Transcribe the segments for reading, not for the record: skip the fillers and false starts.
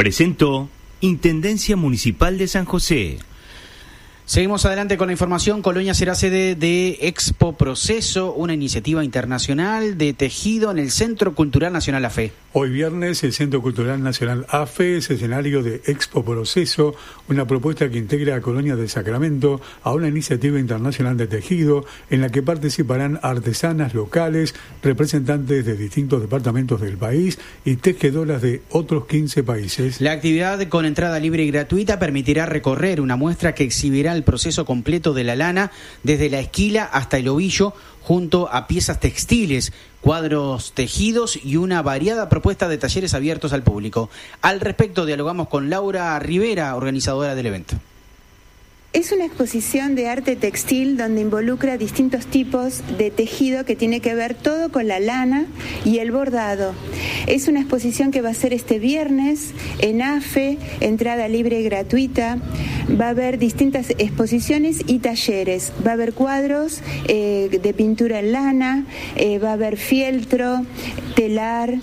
Presentó Intendencia Municipal de San José. Seguimos adelante con la información. Colonia será sede de Expo Proceso, una iniciativa internacional de tejido en el Centro Cultural Nacional AFE. Hoy viernes, el Centro Cultural Nacional AFE es escenario de Expo Proceso, una propuesta que integra a Colonia del Sacramento a una iniciativa internacional de tejido en la que participarán artesanas locales, representantes de distintos departamentos del país y tejedoras de otros 15 países. La actividad, con entrada libre y gratuita, permitirá recorrer una muestra que exhibirá el proceso completo de la lana, desde la esquila hasta el ovillo, junto a piezas textiles, cuadros tejidos y una variada propuesta de talleres abiertos al público. Al respecto, dialogamos con Laura Rivera, organizadora del evento. Es una exposición de arte textil donde involucra distintos tipos de tejido que tiene que ver todo con la lana y el bordado. Es una exposición que va a ser este viernes en AFE, entrada libre y gratuita. Va a haber distintas exposiciones y talleres. Va a haber cuadros de pintura en lana, va a haber fieltro, telar.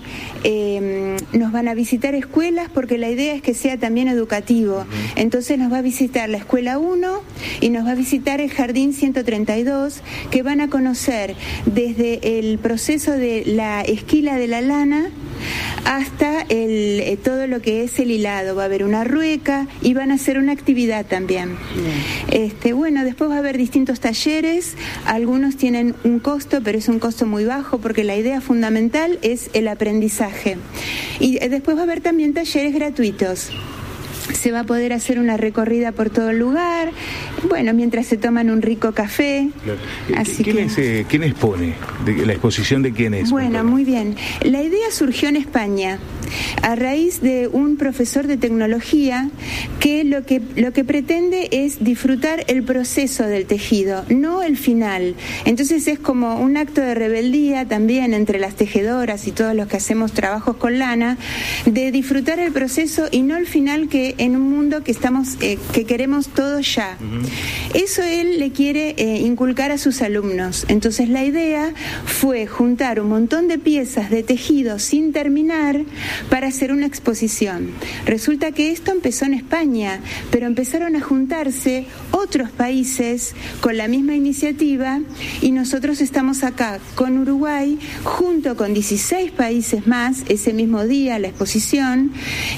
Nos van a visitar escuelas porque la idea es que sea también educativo. Entonces nos va a visitar la escuela 1 y nos va a visitar el Jardín 132, que van a conocer desde el proceso de la esquila de la lana hasta todo lo que es el hilado. Va a haber una rueca y van a hacer una actividad también. Después va a haber distintos talleres. Algunos tienen un costo, pero es un costo muy bajo porque la idea fundamental es el aprendizaje. Y después va a haber también talleres gratuitos. Se va a poder hacer una recorrida por todo el lugar, mientras se toman un rico café. Claro. ¿Quién expone? ¿La exposición de quién es? Bueno, muy bien. La idea surgió en España a raíz de un profesor de tecnología que lo que pretende es disfrutar el proceso del tejido, no el final. Entonces es como un acto de rebeldía también entre las tejedoras y todos los que hacemos trabajos con lana, de disfrutar el proceso y no el final, que en un mundo que queremos todo ya. Eso él le quiere inculcar a sus alumnos. Entonces la idea fue juntar un montón de piezas de tejido sin terminar para hacer una exposición. Resulta que esto empezó en España, pero empezaron a juntarse otros países con la misma iniciativa y nosotros estamos acá con Uruguay junto con 16 países más ese mismo día, la exposición,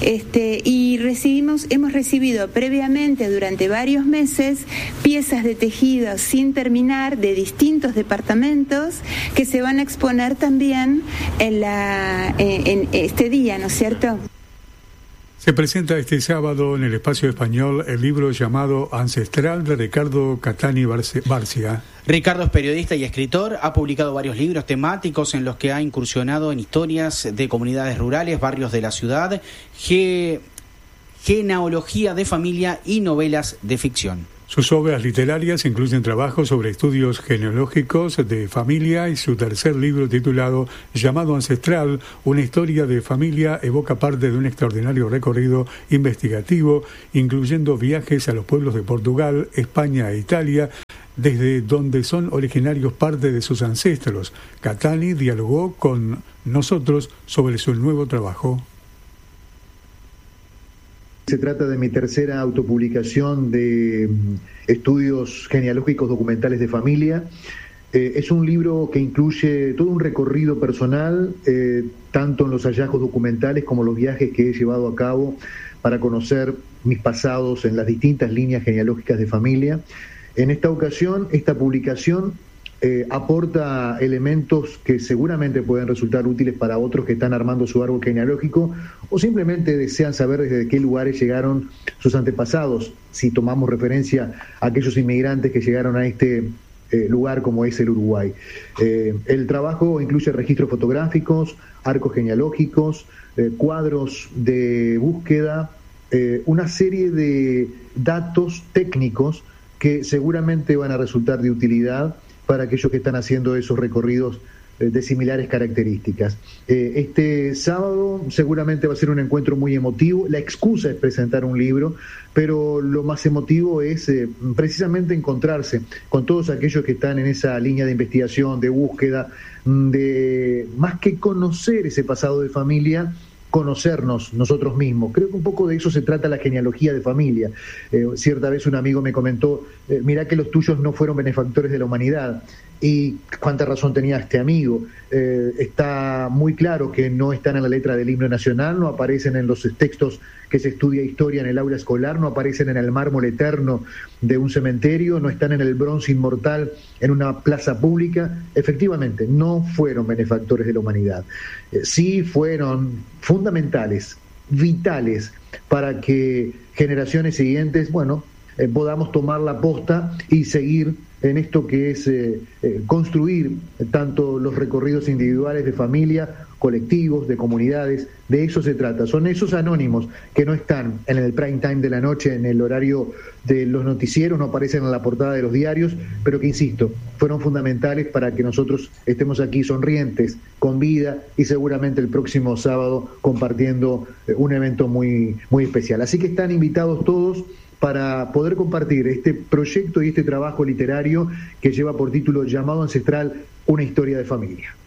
y hemos recibido previamente durante varios meses piezas de tejido sin terminar de distintos departamentos que se van a exponer también en este día, ¿no es cierto? Se presenta este sábado en el Espacio Español el libro llamado Ancestral de Ricardo Catani Bárcega. Ricardo es periodista y escritor, ha publicado varios libros temáticos en los que ha incursionado en historias de comunidades rurales, barrios de la ciudad, genealogía de familia y novelas de ficción. Sus obras literarias incluyen trabajos sobre estudios genealógicos de familia y su tercer libro titulado Llamado Ancestral, una historia de familia, evoca parte de un extraordinario recorrido investigativo, incluyendo viajes a los pueblos de Portugal, España e Italia, desde donde son originarios parte de sus ancestros. Catani dialogó con nosotros sobre su nuevo trabajo. Se trata de mi tercera autopublicación de estudios genealógicos documentales de familia. Es un libro que incluye todo un recorrido personal, tanto en los hallazgos documentales como los viajes que he llevado a cabo para conocer mis pasados en las distintas líneas genealógicas de familia. En esta ocasión, esta publicación aporta elementos que seguramente pueden resultar útiles para otros que están armando su árbol genealógico o simplemente desean saber desde qué lugares llegaron sus antepasados, si tomamos referencia a aquellos inmigrantes que llegaron a este lugar como es el Uruguay. El trabajo incluye registros fotográficos, arcos genealógicos, cuadros de búsqueda, una serie de datos técnicos que seguramente van a resultar de utilidad para aquellos que están haciendo esos recorridos de similares características. Este sábado seguramente va a ser un encuentro muy emotivo. La excusa es presentar un libro, pero lo más emotivo es precisamente encontrarse con todos aquellos que están en esa línea de investigación, de búsqueda, de más que conocer ese pasado de familia, conocernos nosotros mismos. Creo que un poco de eso se trata la genealogía de familia. Cierta vez un amigo me comentó, mirá que los tuyos no fueron benefactores de la humanidad. Y cuánta razón tenía este amigo. Está muy claro que no están en la letra del himno nacional, no aparecen en los textos que se estudia historia en el aula escolar, no aparecen en el mármol eterno de un cementerio, no están en el bronce inmortal en una plaza pública. Efectivamente, no fueron benefactores de la humanidad. Sí fueron fundamentales, vitales, para que generaciones siguientes, podamos tomar la posta y seguir en esto que es construir tanto los recorridos individuales de familia, colectivos, de comunidades. De eso se trata. Son esos anónimos que no están en el prime time de la noche, en el horario de los noticieros, no aparecen en la portada de los diarios, pero que, insisto, fueron fundamentales para que nosotros estemos aquí sonrientes, con vida, y seguramente el próximo sábado compartiendo un evento muy, muy especial. Así que están invitados todos para poder compartir este proyecto y este trabajo literario que lleva por título Llamado Ancestral, una historia de familia.